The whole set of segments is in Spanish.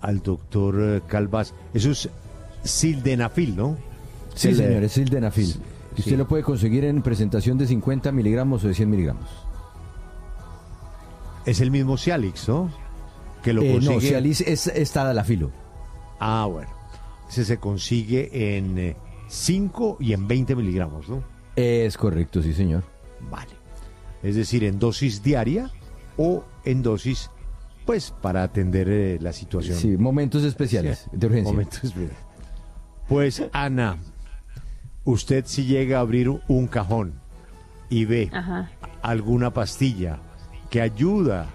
al doctor Calvás. Eso es sildenafil, ¿no? Sí, señor, es sildenafil. Y usted lo puede conseguir en presentación de 50 miligramos o de 100 miligramos. Es el mismo Cialis, ¿no? Que lo consigue... No, Cialis es Tadalafilo. Ah, bueno. Ese se consigue en 5 y en 20 miligramos, ¿no? Es correcto, sí, señor. Vale. Es decir, en dosis diaria o en dosis, pues, para atender la situación. Sí, momentos especiales de urgencia. Momentos especiales. Pues, Ana, usted si llega a abrir un cajón y ve alguna pastilla que ayuda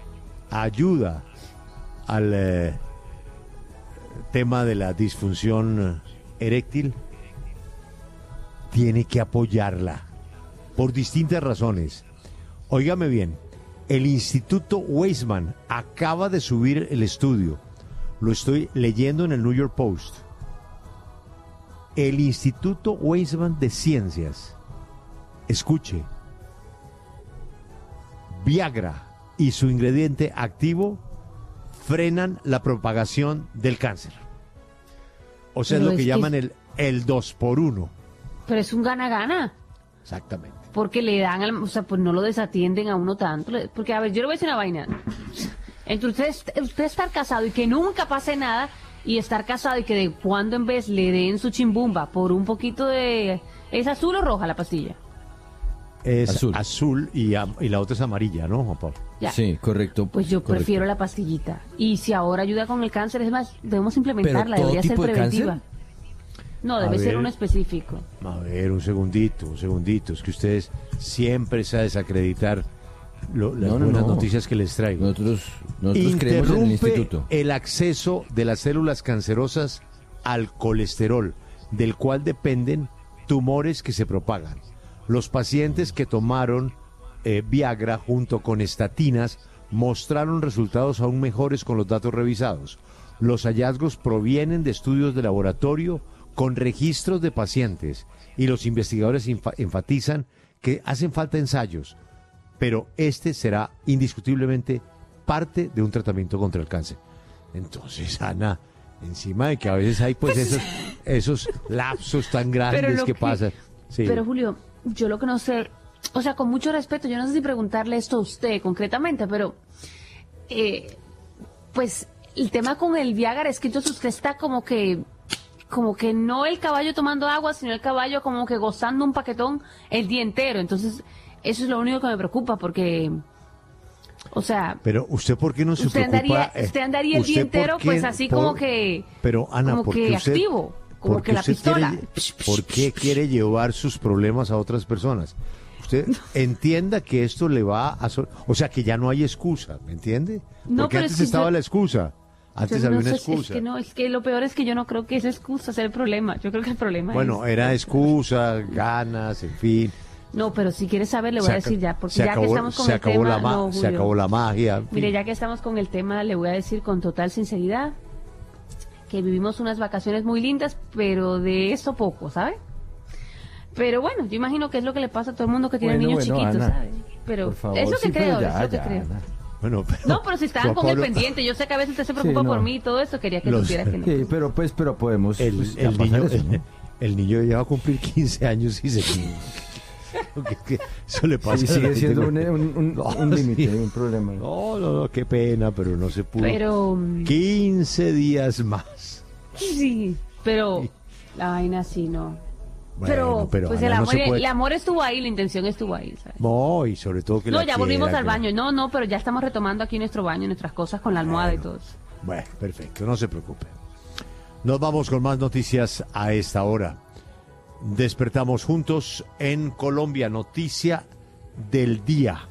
al tema de la disfunción eréctil, tiene que apoyarla por distintas razones. Óigame bien, el Instituto Weizmann acaba de subir el estudio, lo estoy leyendo en el New York Post. El Instituto Weizmann de Ciencias, escuche, Viagra y su ingrediente activo frenan la propagación del cáncer. O sea, pero es lo que llaman el 2x1. Pero es un gana-gana. Exactamente. Porque le dan, o sea, pues no lo desatienden a uno tanto. Porque, a ver, yo le voy a decir una vaina. Entre usted estar casado y que nunca pase nada, y estar casado y que de cuando en vez le den su chimbumba por un poquito de... ¿Es azul o roja la pastilla? Es azul y la otra es amarilla, ¿no, Juan Pablo? Ya. Sí, correcto. Pues yo prefiero la pastillita. Y si ahora ayuda con el cáncer, es más, debemos implementarla, ¿Pero todo debería ser tipo de preventiva. cáncer? No, debe ser uno específico. A ver, un segundito. Es que ustedes siempre saben desacreditar las buenas noticias que les traigo. Nosotros creemos en el instituto. El acceso de las células cancerosas al colesterol, del cual dependen tumores que se propagan. Los pacientes que tomaron Viagra junto con estatinas mostraron resultados aún mejores con los datos revisados. Los hallazgos provienen de estudios de laboratorio con registros de pacientes y los investigadores enfatizan que hacen falta ensayos, pero este será indiscutiblemente parte de un tratamiento contra el cáncer. Entonces, Ana, encima de que a veces hay pues esos lapsos tan grandes que pasan. Sí. Pero Julio, yo lo que no sé, o sea, con mucho respeto, yo no sé si preguntarle esto a usted concretamente, pero pues el tema con el Viagra es que entonces usted está como que no el caballo tomando agua, sino el caballo como que gozando un paquetón el día entero. Entonces, eso es lo único que me preocupa, porque, o sea... Pero usted, ¿por qué no se preocupa? Usted andaría el día entero, pues así como que... Pero, Ana, como que usted, activo, como que la pistola. ¿Por qué quiere llevar sus problemas a otras personas? Usted entienda que esto le va a... O sea, que ya no hay excusa, ¿me entiende? No, porque pero antes estaba la excusa. Antes había una excusa. Es que lo peor es que yo no creo que esa excusa sea el problema. Yo creo que el problema era excusa, ganas, en fin. No, pero si quieres saber, le voy a decir ya, porque ya que estamos con el tema... Se acabó la magia. Mire, ya que estamos con el tema, le voy a decir con total sinceridad que vivimos unas vacaciones muy lindas, pero de eso poco, ¿sabe? Pero bueno, yo imagino que es lo que le pasa a todo el mundo que tiene niños chiquitos, Ana, ¿sabe? Pero por favor, es lo que sí, creo, ya, es lo que creo. Ana. Bueno, no, pero si estaban con el pendiente, yo sé que a veces usted se preocupa por mí y todo eso, quería que supiera que no. Sí, pero podemos el niño, eso, ¿no? El niño ya va a cumplir 15 años y se eso le pasa. Y sigue siendo un límite, un problema. No, qué pena, pero no se pudo. Pero 15 días más. Sí, pero la vaina sí no. Bueno, pero pues el amor estuvo ahí, la intención estuvo ahí, ¿sabes? No, y sobre todo que ya volvimos al baño. No, pero ya estamos retomando aquí nuestro baño, nuestras cosas con la almohada y todo eso. Bueno, perfecto, no se preocupe. Nos vamos con más noticias a esta hora. Despertamos juntos en Colombia, noticia del día.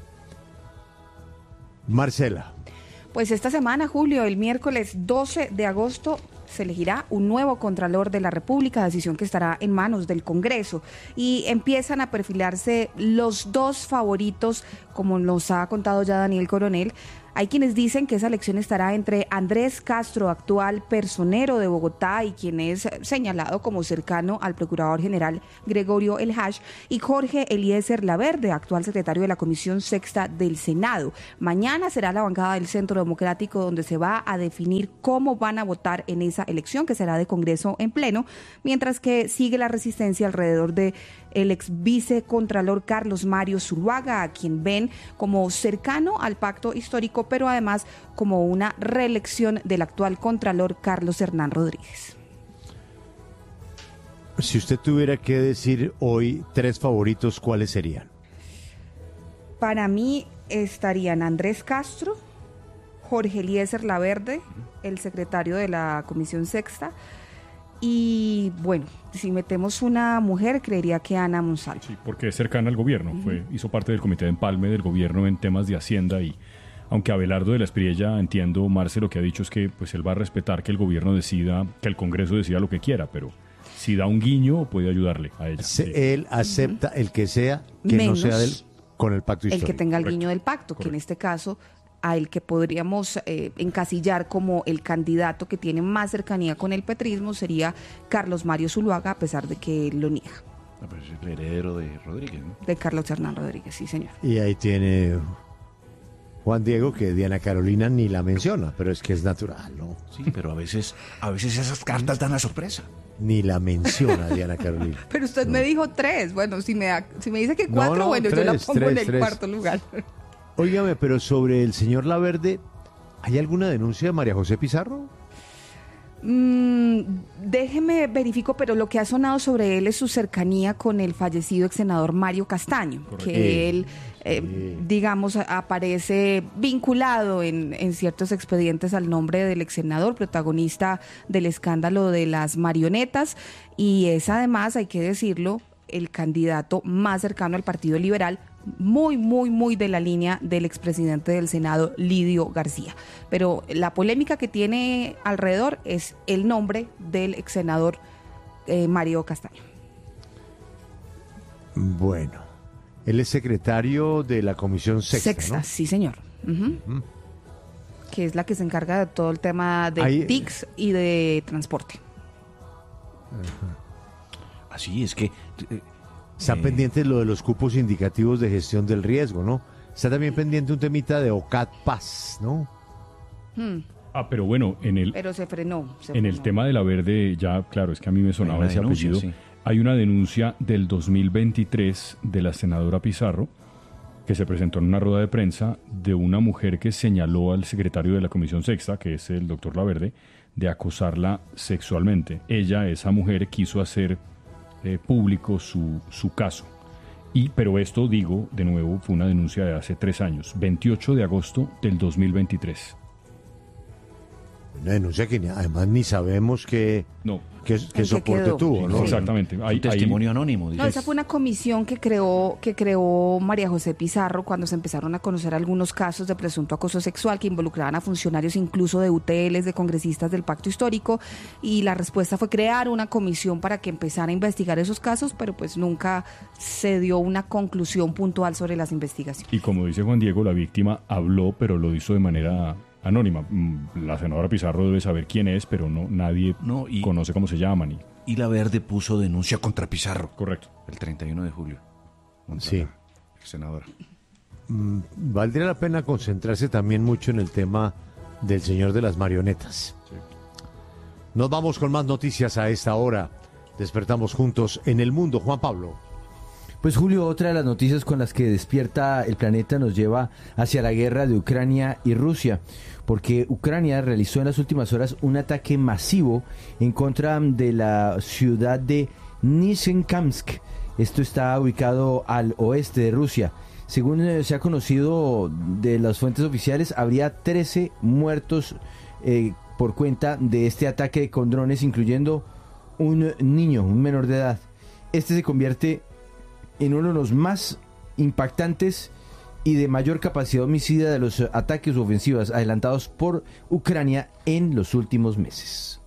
Marcela. Pues esta semana, Julio, el miércoles 12 de agosto, se elegirá un nuevo Contralor de la República, decisión que estará en manos del Congreso. Y empiezan a perfilarse los dos favoritos, como nos ha contado ya Daniel Coronel, Hay quienes dicen que esa elección estará entre Andrés Castro, actual personero de Bogotá y quien es señalado como cercano al procurador general Gregorio El Hash, y Jorge Eliezer Laverde, actual secretario de la Comisión Sexta del Senado. Mañana será la bancada del Centro Democrático donde se va a definir cómo van a votar en esa elección, que será de Congreso en pleno, mientras que sigue la resistencia alrededor de el ex vicecontralor Carlos Mario Zuluaga, a quien ven como cercano al pacto histórico, pero además como una reelección del actual contralor Carlos Hernán Rodríguez. Si usted tuviera que decir hoy 3 favoritos, ¿cuáles serían? Para mí estarían Andrés Castro, Jorge Eliezer Laverde, el secretario de la Comisión Sexta, y bueno, si metemos una mujer, creería que Ana Monsalvo. Sí, porque es cercana al gobierno, hizo parte del comité de empalme del gobierno en temas de Hacienda, y aunque Abelardo de la Espriella, entiendo, Marce, lo que ha dicho es que pues él va a respetar que el gobierno decida, que el Congreso decida lo que quiera, pero si da un guiño puede ayudarle a ella. Él acepta el que sea, que menos no sea con el pacto histórico. El que tenga el Correcto. guiño del pacto, que en Correcto. este caso a el que podríamos encasillar como el candidato que tiene más cercanía con el petrismo sería Carlos Mario Zuluaga, a pesar de que él lo niega. Pero es el heredero de Rodríguez, ¿no? De Carlos Hernán Rodríguez, sí señor. Y ahí tiene Juan Diego, que Diana Carolina ni la menciona, pero es que es natural, ¿no? Sí, pero a veces esas cartas dan la sorpresa. Ni la menciona Diana Carolina. Pero usted me dijo 3, bueno, si me dice que 4, No, bueno, yo la 3, pongo en el 3. cuarto lugar. Óigame, pero sobre el señor Laverde, ¿hay alguna denuncia de María José Pizarro? Déjeme verifico, pero lo que ha sonado sobre él es su cercanía con el fallecido ex senador Mario Castaño, Correcto. que él, digamos, aparece vinculado en ciertos expedientes al nombre del ex senador, protagonista del escándalo de las marionetas, y es además, hay que decirlo, el candidato más cercano al Partido Liberal, muy de la línea del expresidente del Senado, Lidio García. Pero la polémica que tiene alrededor es el nombre del ex senador Mario Castaño. Bueno, él es secretario de la Comisión Sexta, ¿no? Sí señor. Ujú. Que es la que se encarga de todo el tema de Ahí- TICs y de transporte. Así es que... Están pendientes lo de los cupos indicativos de gestión del riesgo, ¿no? Está también pendiente un temita de OCAT Paz, ¿no? Pero bueno, Pero se frenó. en el tema de Laverde, ya claro, es que a mí me sonaba Hay una ese denuncia, apellido. sí. Hay una denuncia del 2023 de la senadora Pizarro, que se presentó en una rueda de prensa, de una mujer que señaló al secretario de la Comisión Sexta, que es el doctor Laverde, de acosarla sexualmente. Ella, esa mujer, quiso hacer público su caso. Pero esto, digo, de nuevo, fue una denuncia de hace 3 años, 28 de agosto del 2023. Una denuncia que además ni sabemos qué No, soporte quedó? tuvo, ¿no? Sí. exactamente. un testimonio anónimo. No, esa fue una comisión que creó María José Pizarro cuando se empezaron a conocer algunos casos de presunto acoso sexual que involucraban a funcionarios incluso de UTLs, de congresistas del Pacto Histórico, y la respuesta fue crear una comisión para que empezara a investigar esos casos, pero pues nunca se dio una conclusión puntual sobre las investigaciones. Y como dice Juan Diego, la víctima habló, pero lo hizo de manera anónima. La senadora Pizarro debe saber quién es, pero nadie conoce cómo se llaman. Y Laverde puso denuncia contra Pizarro. Correcto. El 31 de julio. Contra Sí. la senadora. Valdría la pena concentrarse también mucho en el tema del señor de las marionetas. Nos vamos con más noticias a esta hora. Despertamos juntos en el mundo. Juan Pablo. Pues Julio, otra de las noticias con las que despierta el planeta nos lleva hacia la guerra de Ucrania y Rusia, porque Ucrania realizó en las últimas horas un ataque masivo en contra de la ciudad de Nizhnekamsk. Esto está ubicado al oeste de Rusia. Según se ha conocido de las fuentes oficiales, habría 13 muertos por cuenta de este ataque con drones, incluyendo un niño, un menor de edad. Este se convierte en uno de los más impactantes y de mayor capacidad homicida de los ataques u ofensivas adelantados por Ucrania en los últimos meses.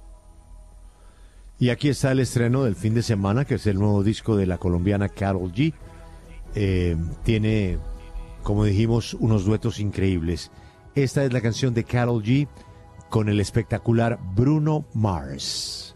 Y aquí está el estreno del fin de semana, que es el nuevo disco de la colombiana Karol G. Tiene, como dijimos, unos duetos increíbles. Esta es la canción de Karol G con el espectacular Bruno Mars.